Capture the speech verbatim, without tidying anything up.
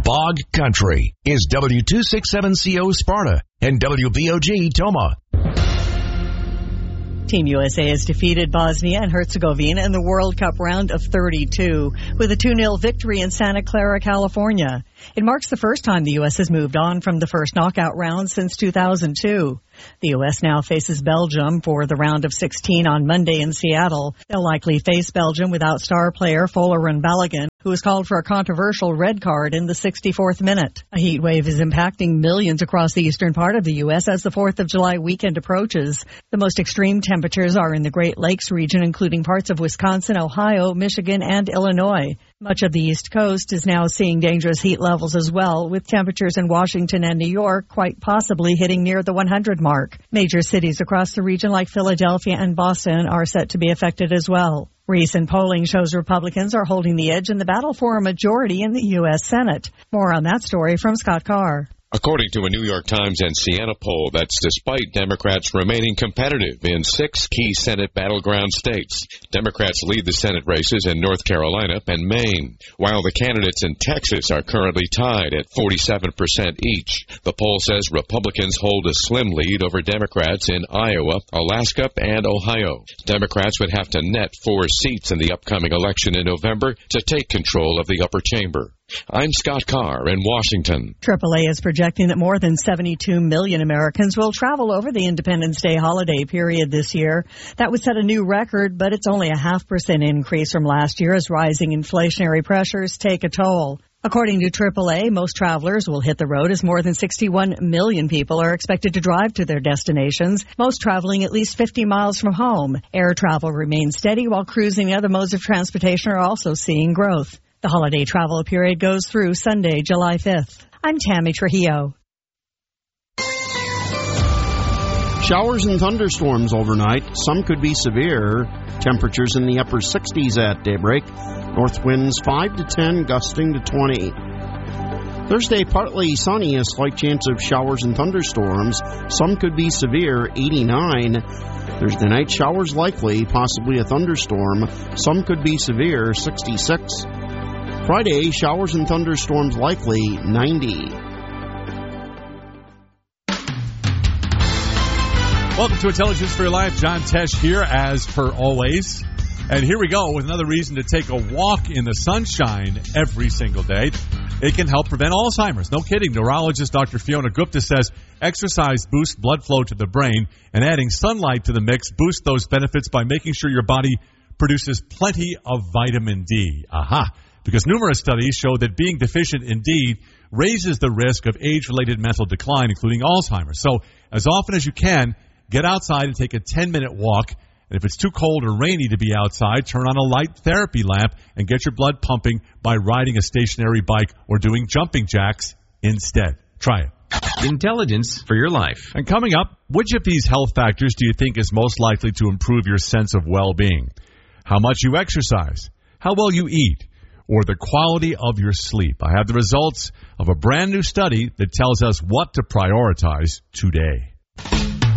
Bog Country is W two sixty-seven C O Sparta and W B O G Toma. Team U S A has defeated Bosnia and Herzegovina in the World Cup round of thirty-two with a two nil victory in Santa Clara, California. It marks the first time the U S has moved on from the first knockout round since two thousand two. The U S now faces Belgium for the round of sixteen on Monday in Seattle. They'll likely face Belgium without star player Folarin Balogun, who was called for a controversial red card in the sixty-fourth minute. A heat wave is impacting millions across the eastern part of the U S as the fourth of July weekend approaches. The most extreme temperatures are in the Great Lakes region, including parts of Wisconsin, Ohio, Michigan, and Illinois. Much of the East Coast is now seeing dangerous heat levels as well, with temperatures in Washington and New York quite possibly hitting near the one hundred mark. Major cities across the region like Philadelphia and Boston are set to be affected as well. Recent polling shows Republicans are holding the edge in the battle for a majority in the U S Senate. More on that story from Scott Carr. According to a New York Times and Siena poll, that's despite Democrats remaining competitive in six key Senate battleground states. Democrats lead the Senate races in North Carolina and Maine, while the candidates in Texas are currently tied at forty-seven percent each. The poll says Republicans hold a slim lead over Democrats in Iowa, Alaska, and Ohio. Democrats would have to net four seats in the upcoming election in November to take control of the upper chamber. I'm Scott Carr in Washington. triple A is projecting that more than seventy-two million Americans will travel over the Independence Day holiday period this year. That would set a new record, but it's only a half percent increase from last year as rising inflationary pressures take a toll. According to triple A, most travelers will hit the road as more than sixty-one million people are expected to drive to their destinations, most traveling at least fifty miles from home. Air travel remains steady, while cruising and other modes of transportation are also seeing growth. The holiday travel period goes through Sunday, July fifth. I'm Tammy Trujillo. Showers and thunderstorms overnight. Some could be severe. Temperatures in the upper sixties at daybreak. North winds five to ten, gusting to twenty. Thursday, partly sunny, a slight chance of showers and thunderstorms. Some could be severe, eighty-nine. Thursday night, showers likely, possibly a thunderstorm. Some could be severe, sixty-six. Friday, showers and thunderstorms likely, ninety. Welcome to Intelligence for Your Life. John Tesh here, as per always. And here we go with another reason to take a walk in the sunshine every single day. It can help prevent Alzheimer's. No kidding. Neurologist Doctor Fiona Gupta says exercise boosts blood flow to the brain, and adding sunlight to the mix boosts those benefits by making sure your body produces plenty of vitamin D. Aha. Because numerous studies show that being deficient in D raises the risk of age-related mental decline, including Alzheimer's. So as often as you can, get outside and take a ten-minute walk. And if it's too cold or rainy to be outside, turn on a light therapy lamp and get your blood pumping by riding a stationary bike or doing jumping jacks instead. Try it. Intelligence for Your Life. And coming up, which of these health factors do you think is most likely to improve your sense of well-being? How much you exercise, how well you eat, or the quality of your sleep? I have the results of a brand new study that tells us what to prioritize today.